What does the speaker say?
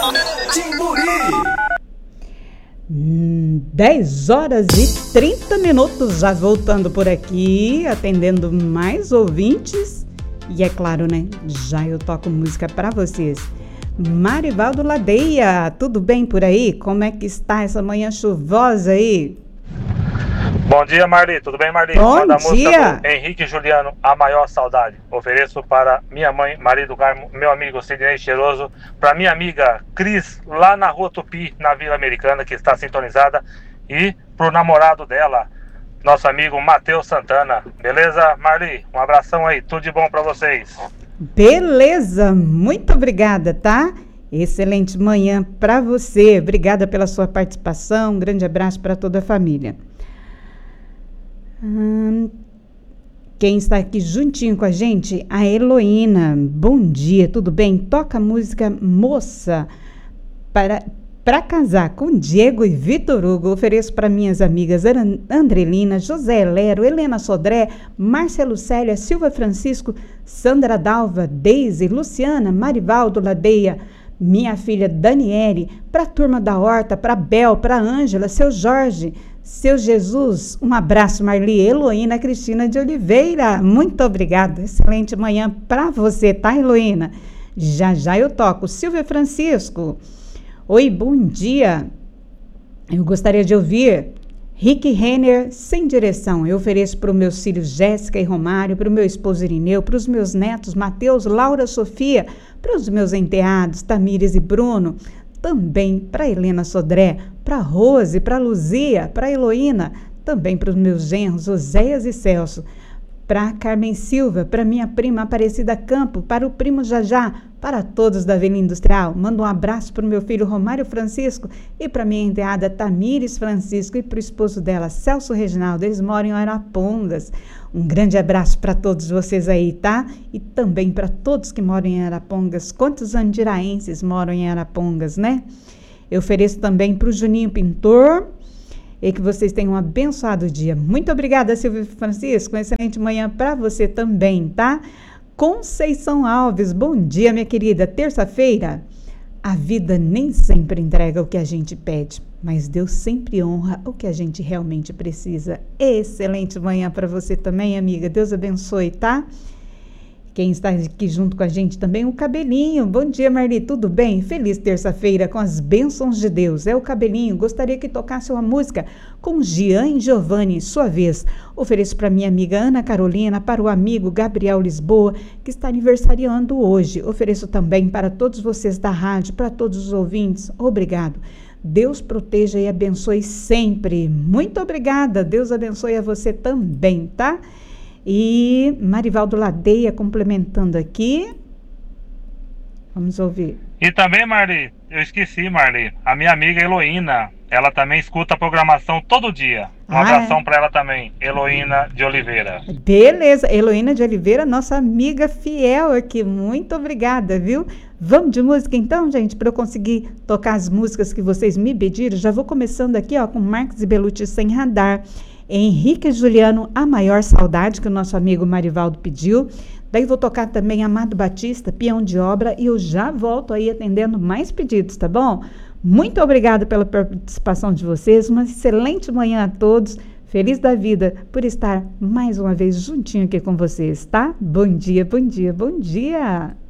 Timburi. 10 horas e 30 minutos, já voltando por aqui, atendendo mais ouvintes. E é claro, né? Já eu toco música para vocês. Marivaldo Ladeia, tudo bem por aí? Como é que está essa manhã chuvosa aí? Bom dia, Marli. Tudo bem, Marli? Bom Manda a dia. música do Henrique e Juliano, A Maior Saudade. Ofereço para minha mãe, Maria do Carmo, meu amigo Sidney Cheiroso, para minha amiga Cris, lá na Rua Tupi, na Vila Americana, que está sintonizada, e pro namorado dela, nosso amigo Matheus Santana. Beleza, Marli? Um abração aí. Tudo de bom para vocês. Beleza, muito obrigada, tá? Excelente manhã para você. Obrigada pela sua participação. Um grande abraço para toda a família. Quem está aqui juntinho com a gente? A Heloína. Bom dia, tudo bem? Toca a música Moça para casar com Diego e Vitor Hugo. Ofereço para minhas amigas Andrelina, José Lero, Helena Sodré, Marcelo Célia, Silva Francisco, Sandra Dalva, Deise, Luciana, Marivaldo Ladeia, minha filha Daniele, para a turma da Horta, para Bel, para Ângela, seu Jorge, seu Jesus. Um abraço, Marli. Heloína Cristina de Oliveira. Muito obrigada. Excelente manhã para você, tá, Heloína? Já eu toco. Silvia Francisco. Oi, bom dia. Eu gostaria de ouvir Rick Renner, Sem Direção. Eu ofereço para os meus filhos Jéssica e Romário, para o meu esposo Irineu, para os meus netos Mateus, Laura, Sofia, para os meus enteados Tamires e Bruno, também para Helena Sodré, para Rose, para Luzia, para Heloína, também para os meus genros Oséias e Celso, para Carmen Silva, para minha prima Aparecida Campo, para o primo Jajá, para todos da Vila Industrial. Mando um abraço para o meu filho Romário Francisco e para minha enteada Tamires Francisco e para o esposo dela, Celso Reginaldo. Eles moram em Arapongas. Um grande abraço para todos vocês aí, tá? E também para todos que moram em Arapongas. Quantos andiraenses moram em Arapongas, né? Eu ofereço também para o Juninho Pintor. E que vocês tenham um abençoado dia. Muito obrigada, Silvio Francisco. Uma excelente manhã para você também, tá? Conceição Alves, bom dia, minha querida. Terça-feira, a vida nem sempre entrega o que a gente pede, mas Deus sempre honra o que a gente realmente precisa. Excelente manhã para você também, amiga. Deus abençoe, tá? Quem está aqui junto com a gente também, o Cabelinho. Bom dia, Marli, tudo bem? Feliz terça-feira com as bênçãos de Deus. É o Cabelinho. Gostaria que tocasse uma música com Gian e Giovanni, sua vez. Ofereço para minha amiga Ana Carolina, para o amigo Gabriel Lisboa, que está aniversariando hoje. Ofereço também para todos vocês da rádio, para todos os ouvintes. Obrigado. Deus proteja e abençoe sempre. Muito obrigada. Deus abençoe a você também, tá? E Marivaldo Ladeia complementando aqui. Vamos ouvir. E também, Marli, eu esqueci, Marli, a minha amiga Heloína, ela também escuta a programação todo dia. Um abração para ela também, Heloína de Oliveira. Beleza, Heloína de Oliveira, nossa amiga fiel aqui. Muito obrigada, viu? Vamos de música então, gente, para eu conseguir tocar as músicas que vocês me pediram. Já vou começando aqui, ó, com Marcos e Belucci, Sem Radar. Henrique e Juliano, A Maior Saudade, que o nosso amigo Marivaldo pediu. Daí vou tocar também Amado Batista, Peão de Obra, e eu já volto aí atendendo mais pedidos, tá bom? Muito obrigada pela participação de vocês, uma excelente manhã a todos, feliz da vida por estar mais uma vez juntinho aqui com vocês, tá? Bom dia, bom dia, bom dia!